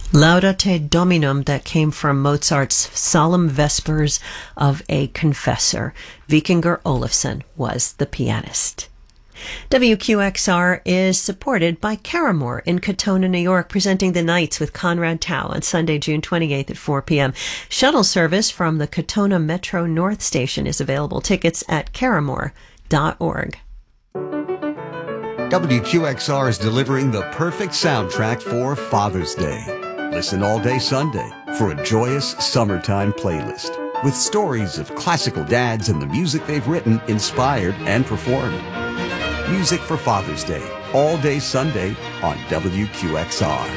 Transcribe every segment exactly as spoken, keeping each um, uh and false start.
Laudate Dominum, that came from Mozart's Solemn Vespers of a Confessor. Vikingur Olafsson was the pianist. W Q X R is supported by Caramore in Katona, New York, presenting the Nights with Conrad Tao on Sunday, June twenty-eighth at four p.m. Shuttle service from the Katona Metro North Station is available. Tickets at caramore dot org. W Q X R is delivering the perfect soundtrack for Father's Day. Listen all day Sunday for a joyous summertime playlist with stories of classical dads and the music they've written, inspired, and performed. Music for Father's Day, all day Sunday on W Q X R.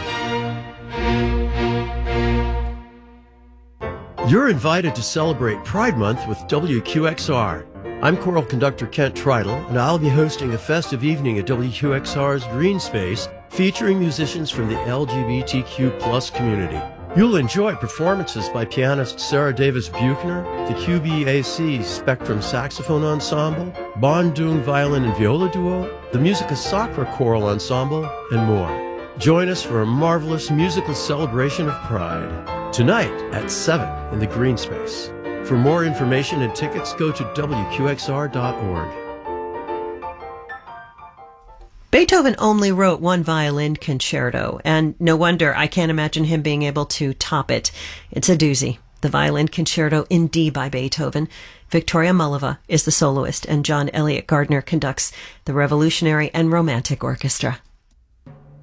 You're invited to celebrate Pride Month with W Q X R. I'm choral conductor Kent Tridle, and I'll be hosting a festive evening at W Q X R's Green Space featuring musicians from the L G B T Q plus community. You'll enjoy performances by pianist Sarah Davis Buchner, the Q B A C Spectrum Saxophone Ensemble, Bandung Violin and Viola Duo, the Musica Sacra Choral Ensemble, and more. Join us for a marvelous musical celebration of Pride, tonight at seven in the Green Space. For more information and tickets, go to W Q X R dot org. Beethoven only wrote one violin concerto, and no wonder. I can't imagine him being able to top it. It's a doozy. The Violin Concerto in D by Beethoven. Victoria Mullova is the soloist, and John Elliott Gardner conducts the Revolutionary and Romantic Orchestra.